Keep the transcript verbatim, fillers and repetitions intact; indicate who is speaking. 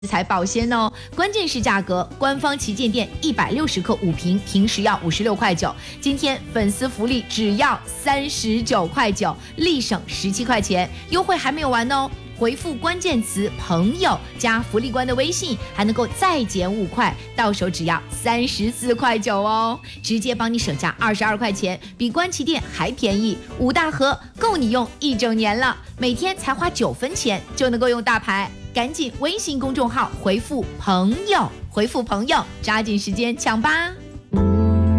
Speaker 1: 才保鲜哦，关键是价格，官方旗舰店一百六十克五瓶，平时要五十六块九，今天粉丝福利只要三十九块九，立省十七块钱，优惠还没有完哦。回复关键词朋友加福利官的微信，还能够再减五块，到手只要三十四块九哦，直接帮你省下二十二块钱，比官旗店还便宜，五大盒够你用一整年了，每天才花九分钱就能够用大牌，赶紧微信公众号回复朋友，回复朋友，抓紧时间抢吧。